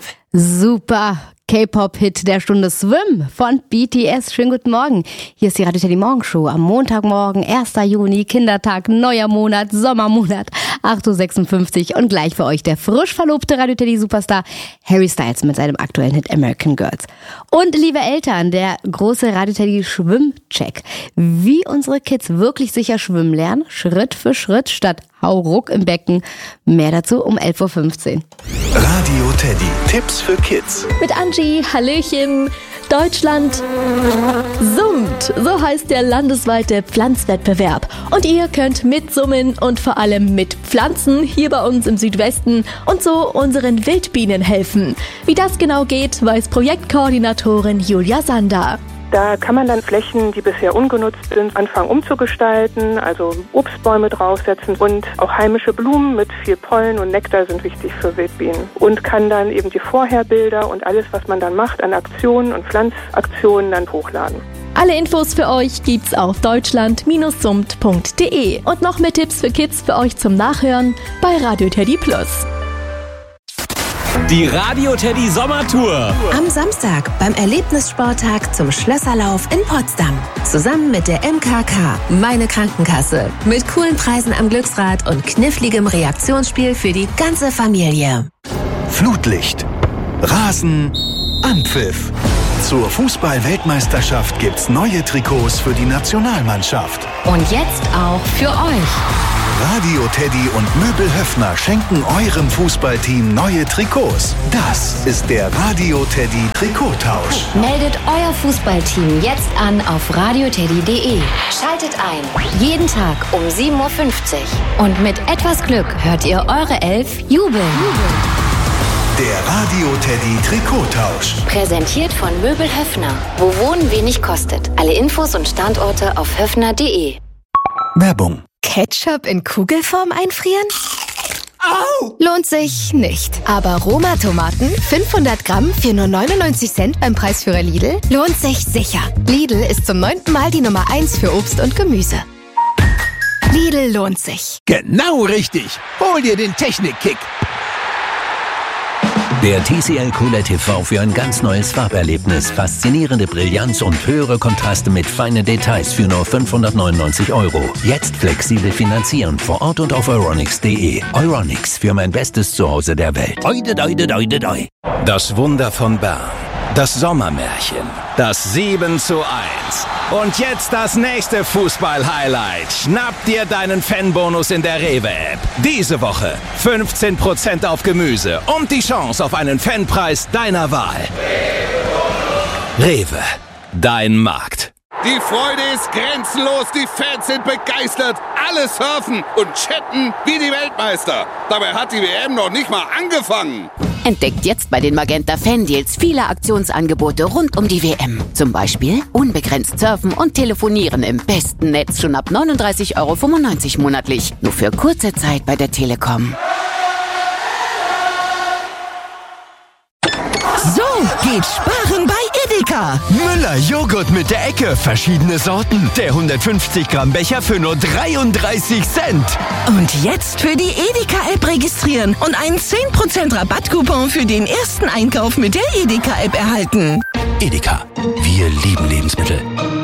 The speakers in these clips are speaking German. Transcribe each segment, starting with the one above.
Super K-Pop-Hit der Stunde Swim von BTS. Schönen guten Morgen. Hier ist die Radio Teddy Morgenshow am Montagmorgen, 1. Juni, Kindertag, neuer Monat, Sommermonat, 8.56 Uhr und gleich für euch der frisch verlobte Radio Teddy Superstar Harry Styles mit seinem aktuellen Hit American Girls. Und liebe Eltern, der große Radio Teddy Schwimmcheck. Wie unsere Kids wirklich sicher schwimmen lernen, Schritt für Schritt statt Hauruck im Becken. Mehr dazu um 11.15 Uhr. Radio Teddy, Tipps für Kids. Mit Angie, Hallöchen. Deutschland summt, so heißt der landesweite Pflanzwettbewerb. Und ihr könnt mitsummen und vor allem mitpflanzen hier bei uns im Südwesten und so unseren Wildbienen helfen. Wie das genau geht, weiß Projektkoordinatorin Julia Sander. Da kann man dann Flächen, die bisher ungenutzt sind, anfangen umzugestalten, also Obstbäume draufsetzen und auch heimische Blumen mit viel Pollen und Nektar sind wichtig für Wildbienen. Und kann dann eben die Vorherbilder und alles, was man dann macht an Aktionen und Pflanzaktionen dann hochladen. Alle Infos für euch gibt's auf deutschland-summt.de und noch mehr Tipps für Kids für euch zum Nachhören bei Radio Teddy Plus. Die Radio Teddy Sommertour. Am Samstag beim Erlebnissporttag zum Schlösserlauf in Potsdam. Zusammen mit der MKK, meine Krankenkasse. Mit coolen Preisen am Glücksrad und kniffligem Reaktionsspiel für die ganze Familie. Flutlicht, Rasen, Anpfiff. Zur Fußball-Weltmeisterschaft gibt's neue Trikots für die Nationalmannschaft. Und jetzt auch für euch. Radio Teddy und Möbel Höffner schenken eurem Fußballteam neue Trikots. Das ist der Radio Teddy Trikottausch. Meldet euer Fußballteam jetzt an auf radioteddy.de. Schaltet ein. Jeden Tag um 7.50 Uhr. Und mit etwas Glück hört ihr eure Elf jubeln. Der Radio Teddy Trikottausch. Präsentiert von Möbel Höffner. Wo Wohnen wenig kostet. Alle Infos und Standorte auf höffner.de. Werbung. Ketchup in Kugelform einfrieren? Au! Lohnt sich nicht. Aber Roma-Tomaten, 500 Gramm für nur 99 Cent beim Preisführer Lidl, lohnt sich sicher. Lidl ist zum 9. Mal die Nummer 1 für Obst und Gemüse. Lidl lohnt sich. Genau richtig. Hol dir den Technik-Kick. Der TCL QLED TV für ein ganz neues Farberlebnis. Faszinierende Brillanz und höhere Kontraste mit feinen Details für nur 599 €. Jetzt flexibel finanzieren vor Ort und auf euronics.de. Euronics, für mein bestes Zuhause der Welt. Oide, doide, doide, doi. Das Wunder von Bern. Das Sommermärchen. Das 7:1. Und jetzt das nächste Fußball-Highlight. Schnapp dir deinen Fanbonus in der Rewe-App. Diese Woche 15% auf Gemüse und die Chance auf einen Fanpreis deiner Wahl. Rewe, dein Markt. Die Freude ist grenzenlos, die Fans sind begeistert, alle surfen und chatten wie die Weltmeister. Dabei hat die WM noch nicht mal angefangen. Entdeckt jetzt bei den Magenta Fan-Deals viele Aktionsangebote rund um die WM. Zum Beispiel unbegrenzt surfen und telefonieren im besten Netz schon ab 39,95 € monatlich. Nur für kurze Zeit bei der Telekom. So geht Sparen bei Edeka. Müller Joghurt mit der Ecke, verschiedene Sorten. Der 150 Gramm Becher für nur 33 Cent. Und jetzt für die Edeka-App registrieren und einen 10% Rabattcoupon für den ersten Einkauf mit der Edeka-App erhalten. Edeka, wir lieben Lebensmittel.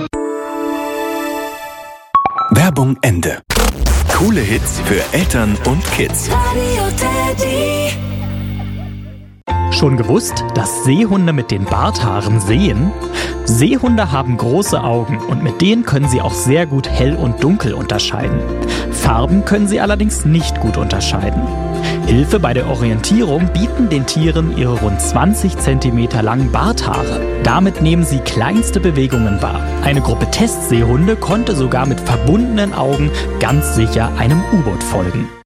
Werbung Ende. Coole Hits für Eltern und Kids. Radio Teddy. Schon gewusst, dass Seehunde mit den Barthaaren sehen? Seehunde haben große Augen und mit denen können sie auch sehr gut hell und dunkel unterscheiden. Farben können sie allerdings nicht gut unterscheiden. Hilfe bei der Orientierung bieten den Tieren ihre rund 20 cm langen Barthaare. Damit nehmen sie kleinste Bewegungen wahr. Eine Gruppe Testseehunde konnte sogar mit verbundenen Augen ganz sicher einem U-Boot folgen.